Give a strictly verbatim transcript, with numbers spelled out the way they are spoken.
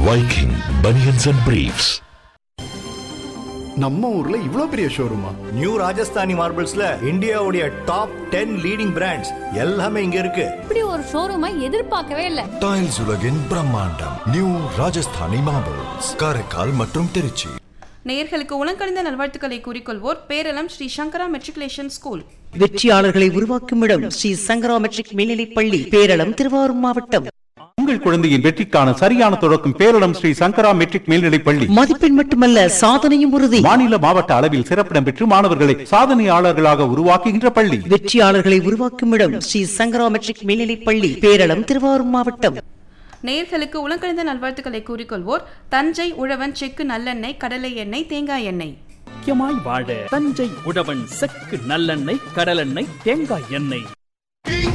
Viking Bunions and Briefs. நம்ம ஊர்ல இவ்ளோ பெரிய ஷோரூமா? நியூ ராஜஸ்தானி மார்பிள்ஸ்ல இந்தியாவுடைய டாப் டென் லீடிங் பிராண்ட்ஸ் எல்லாமே இங்க இருக்கு. இப்படி ஒரு ஷோரூமை எதிர்பார்க்கவே இல்ல. டைல்ஸ் உலகின் பிரம்மாண்டம் நியூ ராஜஸ்தானி மார்பிள்ஸ், காரைக்கால் மற்றும் திருச்சி. நேயர்களுக்கு உலகணிந்த நல்வாழ்த்துக்களை கூறிக்கொள்வோர் பேரளம் ஸ்ரீ சங்கரா மெட்ரிகுலேஷன் ஸ்கூல். வெற்றியாளர்களை உருவாக்கும் இடம் ஸ்ரீ சங்கரா மெட்ரிக் மேல்நிலைப் பள்ளி, பேரளம், திருவாரூர் மாவட்டம். உங்கள் குழந்தையின் வெற்றிக்கான சரியான தொடக்கம் பேரளம் ஸ்ரீ சங்கரா மெட்ரிக் மேல்நிலைப் பள்ளி. மதிப்பெண் மட்டுமல்ல, சாதனையும் உறுதி. மாநில மாவட்ட அளவில் சிறப்பிடம் பெற்று மாணவர்களை சாதனையாளர்களாக உருவாக்குகின்ற பள்ளி. வெற்றியாளர்களை உருவாக்கும் இடம் ஸ்ரீ சங்கரா மெட்ரிக் மேல்நிலைப் பள்ளி, பேரளம், திருவாரூர் மாவட்டம். நேயர்களுக்கு உலகணிந்த நல்வாழ்த்துக்களை கூறிக்கொள்வோர் தஞ்சை உழவன் செக்கு நல்லெண்ணெய், கடலை எண்ணெய், தேங்காய் எண்ணெய். முக்கியமாய் வாழ தஞ்சை உழவன் செக்கு நல்லெண்ணெய், கடலெண்ணெய், தேங்காய் எண்ணெய்.